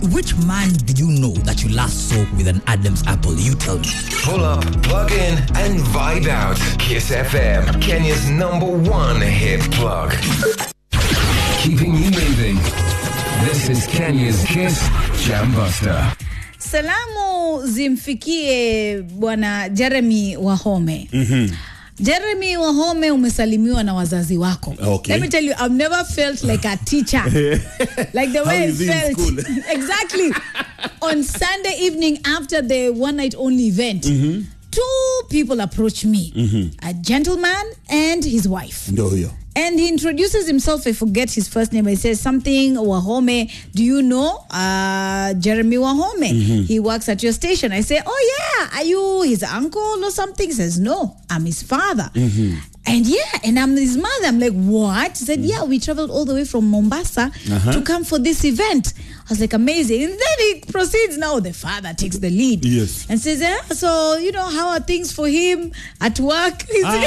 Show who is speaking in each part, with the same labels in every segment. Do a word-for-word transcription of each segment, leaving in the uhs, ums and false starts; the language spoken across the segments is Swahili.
Speaker 1: which man did you know that you last saw with an Adam's apple? You tell me.
Speaker 2: Pull up, plug in, and vibe out. Kiss F M, Kenya's number one hit plug. Keeping you moving. This is Kenya's Kiss Jam Buster.
Speaker 3: Salamu zimfikie Bwana Jeremy Wahome.
Speaker 4: Mhm.
Speaker 3: Jeremy Wahome, umesalimiwa na wazazi wako.
Speaker 4: Okay.
Speaker 3: Let me tell you, I've never felt like a teacher. Like the way I felt. Exactly. On Sunday evening after the one night only event, mm-hmm. two people approached me. Mm-hmm. A gentleman and his wife.
Speaker 4: Ndio huyo.
Speaker 3: And he introduces himself. I forget his first name. He says something, Wahome. Do you know uh, Jeremy Wahome? Mm-hmm. He works at your station. I say, oh yeah, are you his uncle or something? He says, no, I'm his father. Mm-hmm. And yeah, and I'm his mother. I'm like, what? He said, mm-hmm. yeah, we traveled all the way from Mombasa uh-huh. to come for this event. I was like, amazing. And then he proceeds now. The father takes the lead.
Speaker 4: Yes.
Speaker 3: And says, yeah, so, you know, how are things for him at work?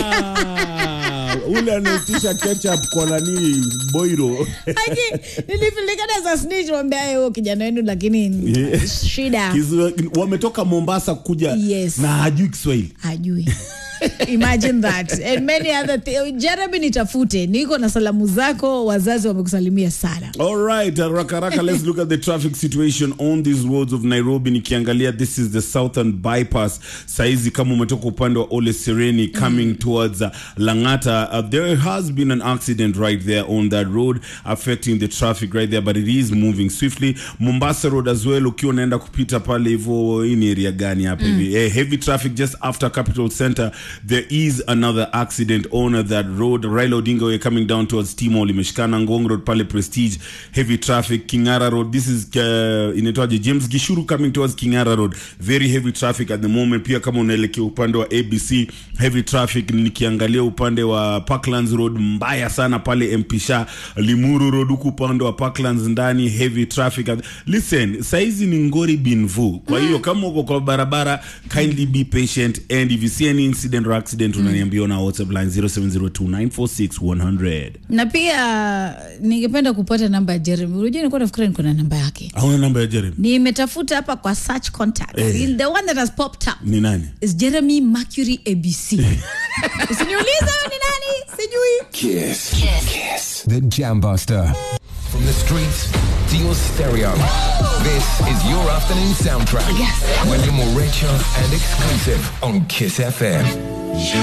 Speaker 4: Ah, ule anatisha ketchup kwa nani boiro.
Speaker 3: Aki, nilifilikana za snitch wambia yo kijana wenu lakini shida.
Speaker 4: Kizu, wametoka Mombasa kuja
Speaker 3: yes.
Speaker 4: na hajui Kiswahili.
Speaker 3: Hajui. Imagine that. And many other things. Jeremy nitafute. Niko na salamu zako, wazazi wamekusalimia sana.
Speaker 4: All right, raka raka, let's look at the traffic situation on these roads of Nairobi. Nikiangalia, this is the Southern Bypass. Saizi kama umetoka upande wa Ole Sereni coming mm. towards uh, Langata. Uh, there has been an accident right there on that road affecting the traffic right there, but it is moving swiftly. Mombasa Road as well, ukiwa unaenda kupita pale hivyo in area gani hapa hivi. Mm. Uh, heavy traffic just after Capital Center. There is another accident on that road. Raila Odinga way coming down towards Timol, imeshikana Ngong Road pale Prestige, heavy traffic. Kingara Road, this is uh, inaitwaje James Gishuru coming towards Kingara Road, very heavy traffic at the moment. Pia kama unaelekea upande wa A B C, heavy traffic. Nikiangalia upande wa Parklands Road, mbaya sana pale Mpisha. Limuru Road huku upande wa Parklands ndani, heavy traffic. Listen, saizi ni ngori binvu. Kwa hiyo kama uko kwa barabara, kindly be patient, and if you see any incident or accident, unaniambia na WhatsApp line zero seven zero two nine four six one zero zero.
Speaker 3: Na pia ningependa kupata namba ya Jeremy. Unajua nilikuwa nafikiri niko na namba yake.
Speaker 4: Hauna namba ya Jeremy?
Speaker 3: Nimetafuta hapa kwa search contacts. Eh. The one that has popped up.
Speaker 4: Ni nani?
Speaker 3: Is Jeremy Mercury A B C. Usiniuliza ni nani? Sijui.
Speaker 2: Kiss. Kiss. Kiss. The Jam Buster. From the streets to your stereo. This is your afternoon soundtrack.
Speaker 3: Yes.
Speaker 2: When you're more richer and exclusive on Kiss F M.